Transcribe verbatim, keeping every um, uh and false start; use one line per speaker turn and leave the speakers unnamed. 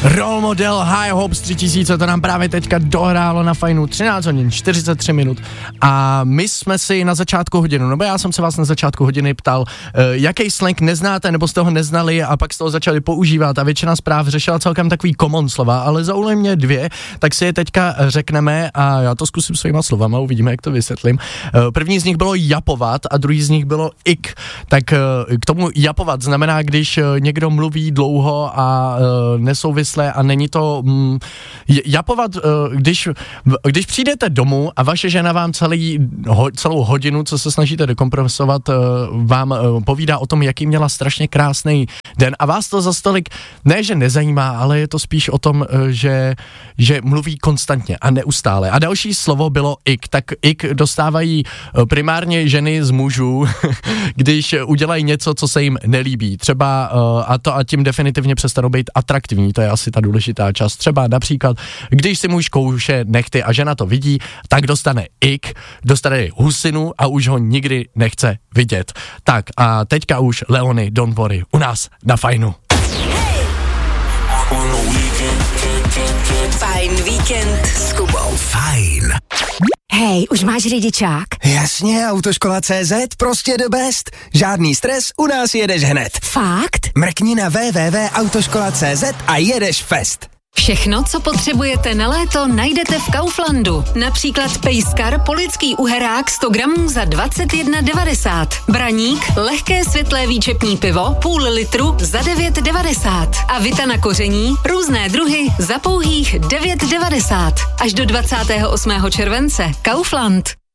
Role Model High Hopes tři tisíce, to nám právě teďka dohrálo na Fajnu třináct hodin, čtyřicet tři minut a my jsme si na začátku hodinu, nebo já jsem se vás na začátku hodiny ptal, uh, jaký slang neznáte nebo jste ho neznali a pak jste ho začali používat a většina zpráv řešila celkem takový common slova, ale zaujaly mě dvě, tak si je teďka řekneme a já to zkusím svýma slovama, uvidíme, jak to vysvětlím. Uh, první z nich bylo japovat a druhý z nich bylo ik, tak uh, k tomu japovat znamená, když uh, někdo mluví dlouho a uh, nesouvisle a není to mm, japovat, uh, když, když přijdete domů a vaše žena vám celý, ho, celou hodinu, co se snažíte dekompresovat, uh, vám uh, povídá o tom, jaký měla strašně krásný den a vás to za stolik ne, že nezajímá, ale je to spíš o tom, uh, že, že mluví konstantně a neustále. A další slovo bylo ik, tak ik dostávají uh, primárně ženy z mužů, když udělají něco, co se jim nelíbí. Třeba uh, a to a tím definitivně přestanou být atraktivní, to je asi ta důležitá část. Třeba například, když si muž kouše nechty a žena to vidí, tak dostane ik, dostane husinu a už ho nikdy nechce vidět. Tak a teďka už Leony, Don't Worry, u nás na Fajnu.
Fajn víkend s Kubou.
Fajn.
Hej, už máš řidičák?
Jasně, Autoškola tečka cé zet, prostě the best. Žádný stres, u nás jedeš hned.
Fakt?
Mrkni na w w w tečka autoškola tečka cé zet a jedeš fest.
Všechno, co potřebujete na léto, najdete v Kauflandu. Například pejskar polický uherák sto gramů za dvacet jedna devadesát. Braník, lehké světlé výčepní pivo, půl litru za devět devadesát. A vita na koření, různé druhy za pouhých devět devadesát. Až do dvacátého osmého července. Kaufland.